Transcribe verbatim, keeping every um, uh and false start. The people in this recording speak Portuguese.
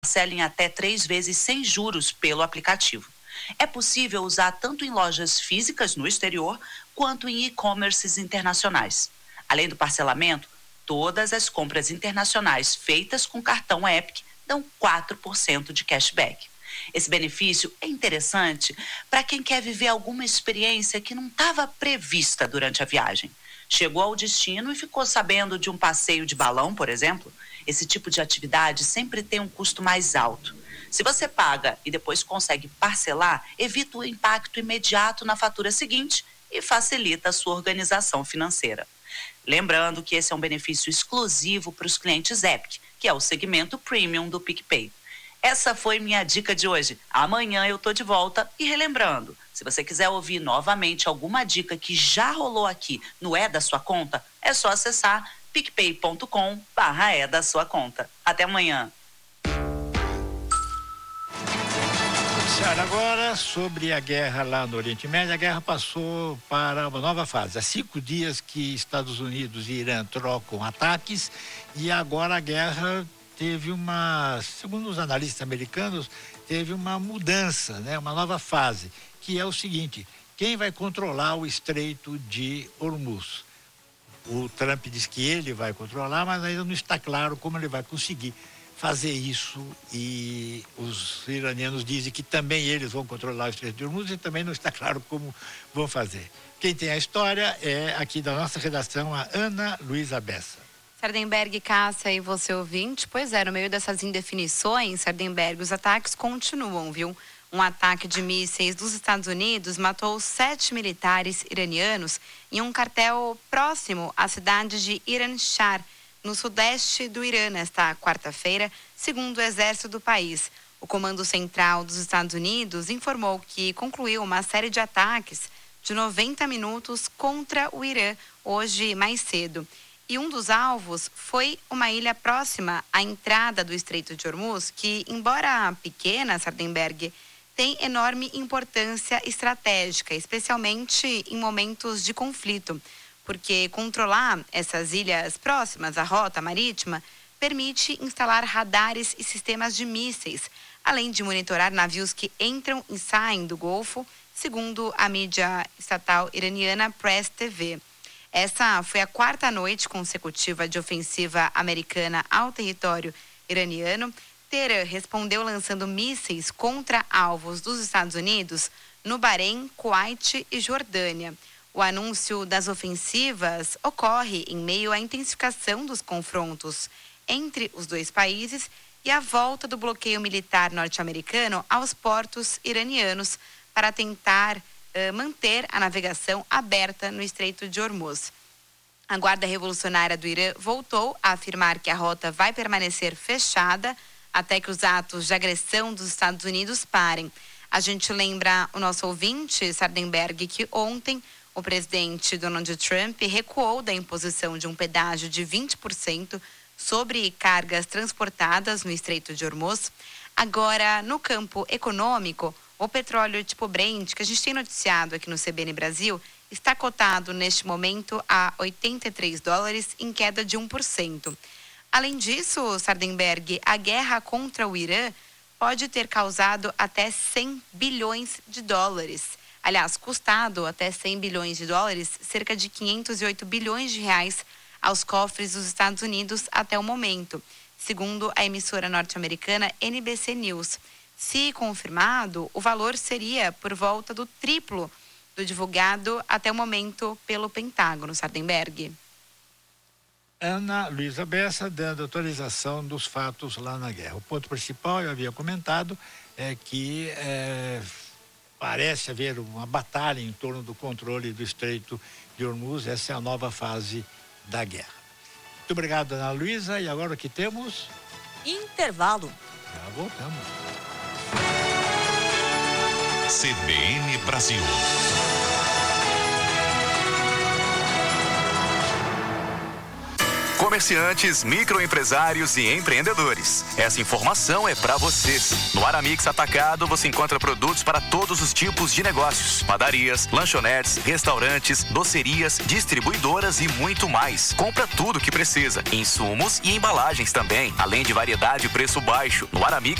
parcela em até três vezes sem juros pelo aplicativo. É possível usar tanto em lojas físicas no exterior, quanto em e-commerces internacionais. Além do parcelamento, todas as compras internacionais feitas com cartão Epic dão quatro por cento de cashback. Esse benefício é interessante para quem quer viver alguma experiência que não estava prevista durante a viagem. Chegou ao destino e ficou sabendo de um passeio de balão, por exemplo. Esse tipo de atividade sempre tem um custo mais alto. Se você paga e depois consegue parcelar, evita o impacto imediato na fatura seguinte e facilita a sua organização financeira. Lembrando que esse é um benefício exclusivo para os clientes Epic, que é o segmento premium do PicPay. Essa foi minha dica de hoje. Amanhã eu tô de volta e relembrando, se você quiser ouvir novamente alguma dica que já rolou aqui no É da Sua Conta, é só acessar picpay ponto com barra é da sua conta. Até amanhã. Agora, sobre a guerra lá no Oriente Médio, a guerra passou para uma nova fase. Há cinco dias que Estados Unidos e Irã trocam ataques e agora a guerra teve uma, segundo os analistas americanos, teve uma mudança, né? Uma nova fase, que é o seguinte: quem vai controlar o Estreito de Hormuz? O Trump diz que ele vai controlar, mas ainda não está claro como ele vai conseguir fazer isso, e os iranianos dizem que também eles vão controlar o Estreito de Hormuz e também não está claro como vão fazer. Quem tem a história é aqui da nossa redação, a Ana Luísa Bessa. Sardenberg, Cássia e você ouvinte, pois é, no meio dessas indefinições, Sardenberg, os ataques continuam, viu? Um ataque de mísseis dos Estados Unidos matou sete militares iranianos em um quartel próximo à cidade de Iran Shah, no sudeste do Irã, nesta quarta-feira, segundo o exército do país. O Comando Central dos Estados Unidos informou que concluiu uma série de ataques de noventa minutos contra o Irã hoje mais cedo. E um dos alvos foi uma ilha próxima à entrada do Estreito de Hormuz, que, embora pequena, Sardenberg, tem enorme importância estratégica, especialmente em momentos de conflito, porque controlar essas ilhas próximas à rota marítima permite instalar radares e sistemas de mísseis, além de monitorar navios que entram e saem do Golfo, segundo a mídia estatal iraniana Press T V. Essa foi a quarta noite consecutiva de ofensiva americana ao território iraniano. Teherã respondeu lançando mísseis contra alvos dos Estados Unidos no Bahrein, Kuwait e Jordânia. O anúncio das ofensivas ocorre em meio à intensificação dos confrontos entre os dois países e a volta do bloqueio militar norte-americano aos portos iranianos para tentar uh, manter a navegação aberta no Estreito de Hormuz. A Guarda Revolucionária do Irã voltou a afirmar que a rota vai permanecer fechada até que os atos de agressão dos Estados Unidos parem. A gente lembra o nosso ouvinte, Sardenberg, que ontem o presidente Donald Trump recuou da imposição de um pedágio de vinte por cento sobre cargas transportadas no Estreito de Hormuz. Agora, no campo econômico, o petróleo tipo Brent, que a gente tem noticiado aqui no C B N Brasil, está cotado neste momento a oitenta e três dólares, em queda de um por cento. Além disso, Sardenberg, a guerra contra o Irã pode ter causado até cem bilhões de dólares. Aliás, custado até cem bilhões de dólares, cerca de quinhentos e oito bilhões de reais aos cofres dos Estados Unidos até o momento, segundo a emissora norte-americana N B C News. Se confirmado, o valor seria por volta do triplo do divulgado até o momento pelo Pentágono, Sardenberg. Ana Luísa Bessa dando atualização dos fatos lá na guerra. O ponto principal, eu havia comentado, é que é, parece haver uma batalha em torno do controle do Estreito de Hormuz. Essa é a nova fase da guerra. Muito obrigado, Ana Luísa. E agora o que temos? Intervalo. Já voltamos. C B N Brasil. comerciantes, microempresários e empreendedores. Essa informação é para vocês. No Aramix Atacado você encontra produtos para todos os tipos de negócios: padarias, lanchonetes, restaurantes, docerias, distribuidoras e muito mais. Compra tudo que precisa, insumos e embalagens também, além de variedade e preço baixo. No Aramix